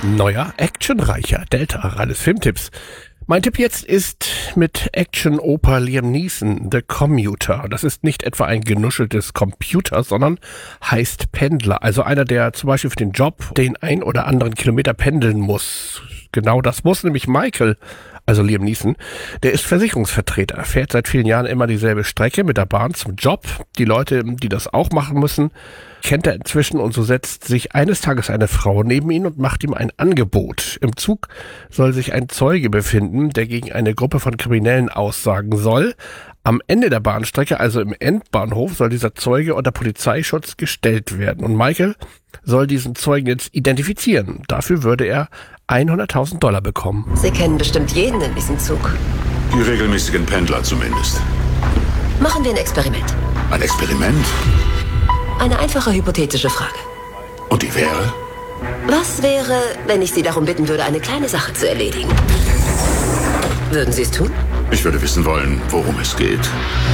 Neuer, actionreicher Delta Ralles Filmtipps. Mein Tipp jetzt ist mit Action-Oper Liam Neeson, The Commuter. Das ist nicht etwa ein genuscheltes Computer, sondern heißt Pendler. Also einer, der zum Beispiel für den Job den ein oder anderen Kilometer pendeln muss. Genau das muss nämlich Michael, also Liam Neeson. Der ist Versicherungsvertreter, fährt seit vielen Jahren immer dieselbe Strecke mit der Bahn zum Job. Die Leute, die das auch machen müssen, kennt er inzwischen, und so setzt sich eines Tages eine Frau neben ihn und macht ihm ein Angebot. Im Zug soll sich ein Zeuge befinden, der gegen eine Gruppe von Kriminellen aussagen soll. Am Ende der Bahnstrecke, also im Endbahnhof, soll dieser Zeuge unter Polizeischutz gestellt werden. Und Michael soll diesen Zeugen jetzt identifizieren. Dafür würde er $100.000 bekommen. Sie kennen bestimmt jeden in diesem Zug. Die regelmäßigen Pendler zumindest. Machen wir ein Experiment. Ein Experiment? Eine einfache hypothetische Frage. Und die wäre? Was wäre, wenn ich Sie darum bitten würde, eine kleine Sache zu erledigen? Würden Sie es tun? Ich würde wissen wollen, worum es geht.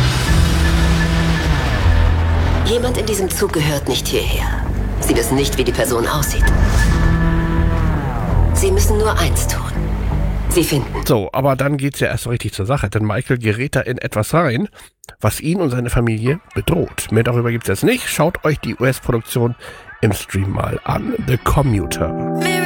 Jemand in diesem Zug gehört nicht hierher. Sie wissen nicht, wie die Person aussieht. Sie müssen nur eins tun. Sie finden. So, aber dann geht's ja erst so richtig zur Sache, denn Michael gerät da in etwas rein, was ihn und seine Familie bedroht. Mehr darüber gibt's jetzt nicht. Schaut euch die US-Produktion im Stream mal an. The Commuter.